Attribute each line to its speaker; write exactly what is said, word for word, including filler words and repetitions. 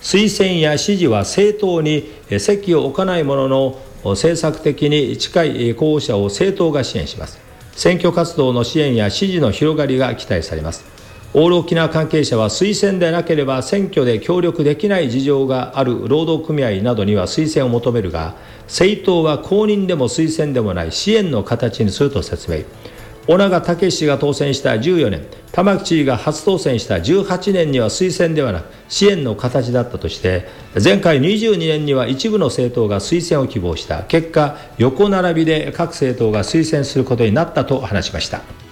Speaker 1: 推薦や支持は政党に席を置かないものの、政策的に近い候補者を政党が支援します。選挙活動の支援や支持の広がりが期待されます。オール沖縄関係者は、推薦でなければ選挙で協力できない事情がある労働組合などには推薦を求めるが、政党は公認でも推薦でもない支援の形にすると説明。尾長武氏が当選したじゅうよねん、玉城知事が初当選したじゅうはちねんには推薦ではなく支援の形だったとして、前回にじゅうにねんには一部の政党が推薦を希望した結果、横並びで各政党が推薦することになったと話しました。